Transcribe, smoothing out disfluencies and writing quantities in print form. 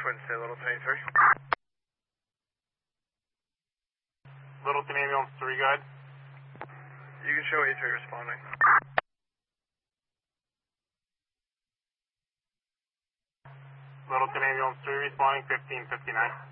Twin State, Littleton 83. Littleton Ambulance 3, go ahead. You can show 83 responding. Littleton Ambulance 3 responding, 1559.